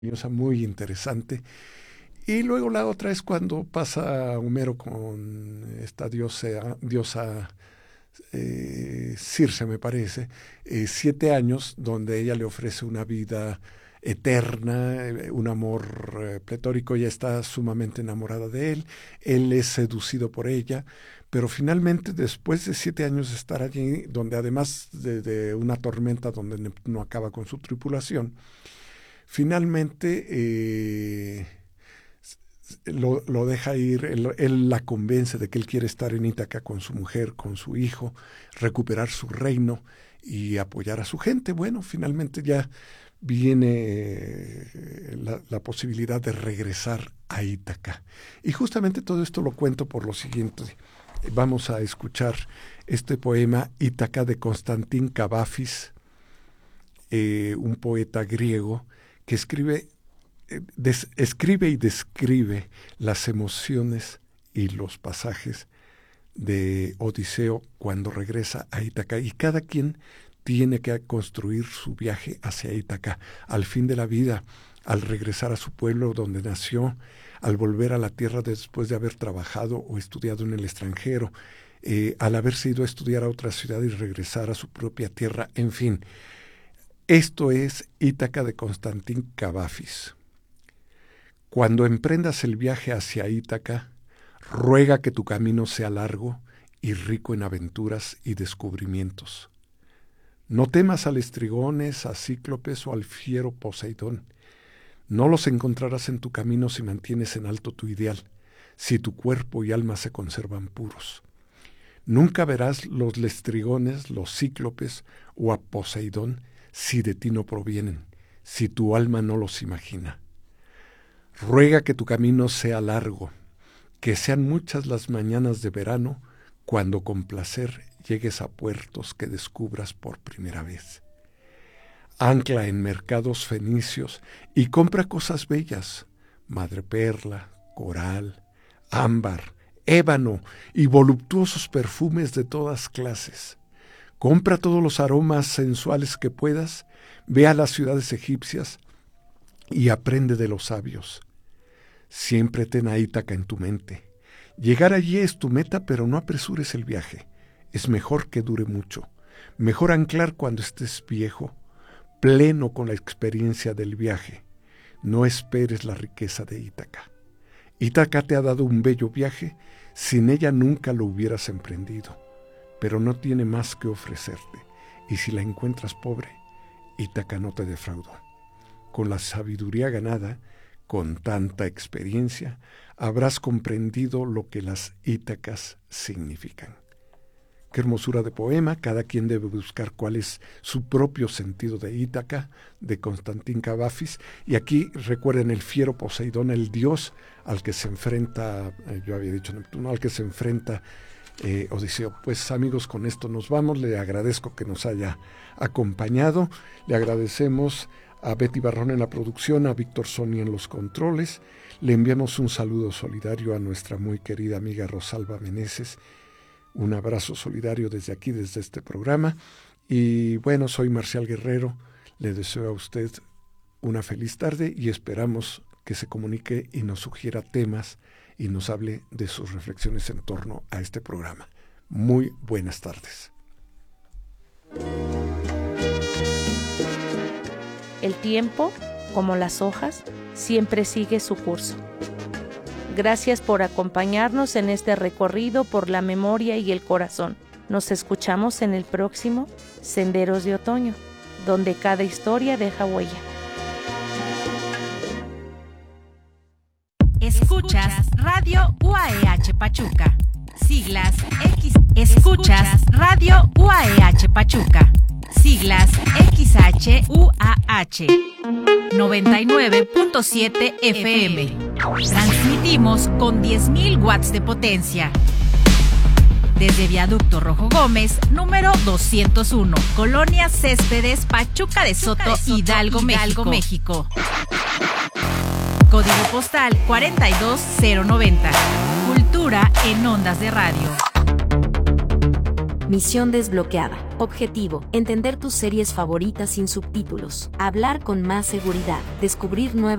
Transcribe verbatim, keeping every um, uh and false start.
muy interesante. Y luego la otra es cuando pasa Homero con esta diosa, diosa eh, Circe, me parece, eh, siete años, donde ella le ofrece una vida eterna, eh, un amor eh, pletórico. Ella está sumamente enamorada de él, él es seducido por ella, pero finalmente, después de siete años de estar allí, donde además de, de una tormenta donde Neptuno acaba con su tripulación, finalmente eh, lo, lo deja ir, él, él la convence de que él quiere estar en Ítaca con su mujer, con su hijo, recuperar su reino y apoyar a su gente. Bueno, finalmente ya viene eh, la, la posibilidad de regresar a Ítaca. Y justamente todo esto lo cuento por lo siguiente. Vamos a escuchar este poema Ítaca de Constantín Cavafis, eh, un poeta griego que escribe, eh, des, escribe y describe las emociones y los pasajes de Odiseo cuando regresa a Ítaca. Y cada quien tiene que construir su viaje hacia Ítaca, al fin de la vida, al regresar a su pueblo donde nació, al volver a la tierra después de haber trabajado o estudiado en el extranjero, eh, al haberse ido a estudiar a otra ciudad y regresar a su propia tierra, en fin. Esto es Ítaca de Constantín Cavafis. Cuando emprendas el viaje hacia Ítaca, ruega que tu camino sea largo y rico en aventuras y descubrimientos. No temas a Lestrigones, a Cíclopes o al fiero Poseidón. No los encontrarás en tu camino si mantienes en alto tu ideal, si tu cuerpo y alma se conservan puros. Nunca verás los Lestrigones, los Cíclopes o a Poseidón si de ti no provienen, si tu alma no los imagina. Ruega que tu camino sea largo, que sean muchas las mañanas de verano, cuando con placer llegues a puertos que descubras por primera vez. Ancla en mercados fenicios y compra cosas bellas, madreperla, coral, ámbar, ébano y voluptuosos perfumes de todas clases. Compra todos los aromas sensuales que puedas, ve a las ciudades egipcias y aprende de los sabios. Siempre ten a Ítaca en tu mente. Llegar allí es tu meta, pero no apresures el viaje. Es mejor que dure mucho. Mejor anclar cuando estés viejo, pleno con la experiencia del viaje. No esperes la riqueza de Ítaca. Ítaca te ha dado un bello viaje, sin ella nunca lo hubieras emprendido, pero no tiene más que ofrecerte, y si la encuentras pobre, Ítaca no te defraudó. Con la sabiduría ganada, con tanta experiencia, habrás comprendido lo que las Ítacas significan. Qué hermosura de poema. Cada quien debe buscar cuál es su propio sentido de Ítaca, de Constantín Cavafis. Y aquí recuerden el fiero Poseidón, el dios al que se enfrenta, eh, yo había dicho Neptuno, al que se enfrenta eh, Odiseo. Pues amigos, con esto nos vamos. Le agradezco que nos haya acompañado. Le agradecemos a Betty Barrón en la producción, a Víctor Soni en los controles. Le enviamos un saludo solidario a nuestra muy querida amiga Rosalba Meneses. Un abrazo solidario desde aquí, desde este programa. Y bueno, soy Marcial Guerrero. Le deseo a usted una feliz tarde y esperamos que se comunique y nos sugiera temas y nos hable de sus reflexiones en torno a este programa. Muy buenas tardes. El tiempo, como las hojas, siempre sigue su curso. Gracias por acompañarnos en este recorrido por la memoria y el corazón. Nos escuchamos en el próximo Senderos de Otoño, donde cada historia deja huella. Escuchas Radio U A E H Pachuca. Siglas X. Escuchas Radio U A E H Pachuca. Siglas X H U A H noventa y nueve punto siete F M. Transmitimos con diez mil watts de potencia. Desde Viaducto Rojo Gómez, número doscientos uno, Colonia Céspedes, Pachuca de Soto, Hidalgo, México. México. Código postal cuarenta y dos cero noventa. Cultura en ondas de radio. Misión desbloqueada. Objetivo: entender tus series favoritas sin subtítulos, hablar con más seguridad, descubrir nuevas